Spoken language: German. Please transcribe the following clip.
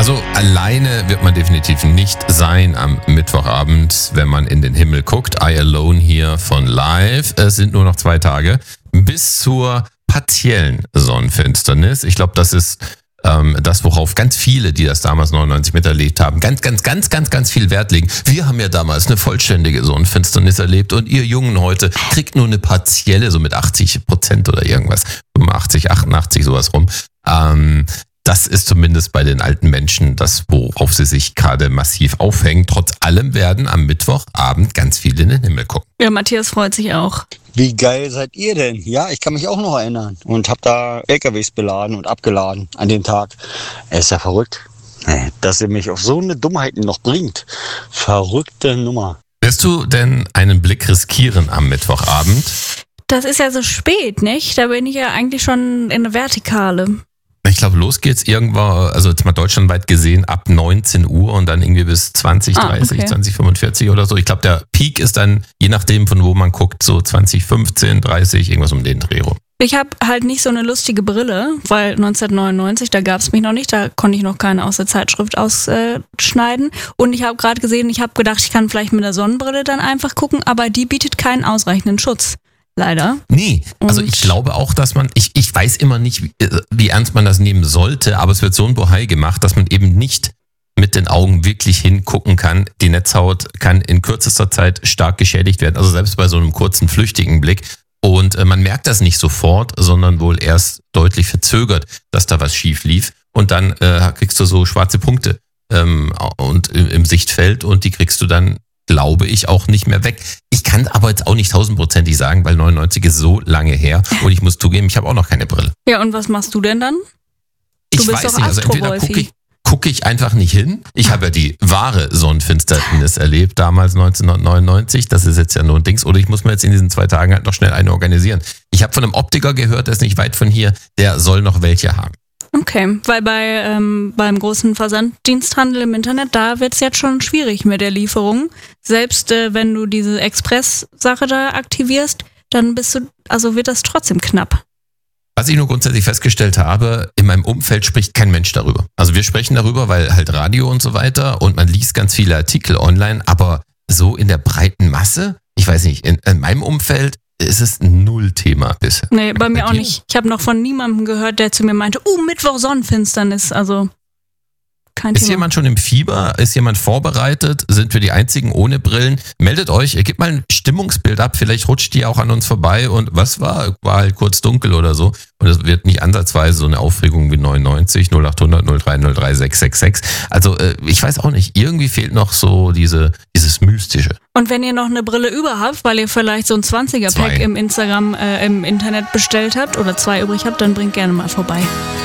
Also alleine wird man definitiv nicht sein am Mittwochabend, wenn man in den Himmel guckt. I Alone hier von Live. Es sind nur noch 2 Tage bis zur partiellen Sonnenfinsternis. Ich glaube, das ist das, worauf ganz viele, die das damals 99 miterlebt haben, ganz viel Wert legen. Wir haben ja damals eine vollständige Sonnenfinsternis erlebt und ihr Jungen heute kriegt nur eine partielle, so mit 80% oder irgendwas, 85, 88, sowas rum. Das ist zumindest bei den alten Menschen das, worauf sie sich gerade massiv aufhängen. Trotz allem werden am Mittwochabend ganz viele in den Himmel gucken. Ja, Matthias freut sich auch. Wie geil seid ihr denn? Ja, ich kann mich auch noch erinnern und habe da LKWs beladen und abgeladen an dem Tag. Ist ja verrückt, dass ihr mich auf so eine Dummheit noch bringt. Verrückte Nummer. Wirst du denn einen Blick riskieren am Mittwochabend? Das ist ja so spät, nicht? Da bin ich ja eigentlich schon in der Vertikale. Ich glaube, los geht's irgendwo, also jetzt mal deutschlandweit gesehen, ab 19 Uhr und dann irgendwie bis 20:30, 20:45 oder so. Ich glaube, der Peak ist dann, je nachdem von wo man guckt, so 20:15, 30, irgendwas um den Dreh rum. Ich habe halt nicht so eine lustige Brille, weil 1999, da gab es mich noch nicht, da konnte ich noch keine aus der Zeitschrift ausschneiden. Und ich habe gerade gesehen, ich habe gedacht, ich kann vielleicht mit der Sonnenbrille dann einfach gucken, aber die bietet keinen ausreichenden Schutz. Leider. Nee, also ich glaube auch, dass man, ich weiß immer nicht, wie ernst man das nehmen sollte, aber es wird so ein Bohai gemacht, dass man eben nicht mit den Augen wirklich hingucken kann. Die Netzhaut kann in kürzester Zeit stark geschädigt werden, also selbst bei so einem kurzen, flüchtigen Blick. Und man merkt das nicht sofort, sondern wohl erst deutlich verzögert, dass da was schief lief. Und dann kriegst du so schwarze Punkte und im Sichtfeld und die kriegst du dann, glaube ich, auch nicht mehr weg. Ich kann aber jetzt auch nicht 1000%ig sagen, weil 99 ist so lange her und ich muss zugeben, ich habe auch noch keine Brille. Ja, und was machst du denn dann? Ich weiß nicht, also entweder gucke ich einfach nicht hin. Ich habe ja die wahre Sonnenfinsternis erlebt, damals 1999. Das ist jetzt ja nur ein Dings. Oder ich muss mir jetzt in diesen 2 Tagen halt noch schnell eine organisieren. Ich habe von einem Optiker gehört, der ist nicht weit von hier, der soll noch welche haben. Okay, weil beim großen Versanddiensthandel im Internet, da wird es jetzt schon schwierig mit der Lieferung. Selbst wenn du diese Express-Sache da aktivierst, dann wird das trotzdem knapp. Was ich nur grundsätzlich festgestellt habe, in meinem Umfeld spricht kein Mensch darüber. Also wir sprechen darüber, weil halt Radio und so weiter und man liest ganz viele Artikel online, aber so in der breiten Masse, ich weiß nicht, in meinem Umfeld ist es ein Null-Thema bisher. Nee, bei mir auch nicht. Ich habe noch von niemandem gehört, der zu mir meinte, Mittwoch Sonnenfinsternis, also kein Thema. Ist jemand schon im Fieber? Ist jemand vorbereitet? Sind wir die Einzigen ohne Brillen? Meldet euch, gebt mal ein Stimmungsbild ab, vielleicht rutscht die auch an uns vorbei und was war halt kurz dunkel oder so und es wird nicht ansatzweise so eine Aufregung wie 99, 0800 03 03 666. Also ich weiß auch nicht, irgendwie fehlt noch so dieses Mystische. Und wenn ihr noch eine Brille über habt, weil ihr vielleicht so ein 20er-Pack im Internet bestellt habt oder 2 übrig habt, dann bringt gerne mal vorbei.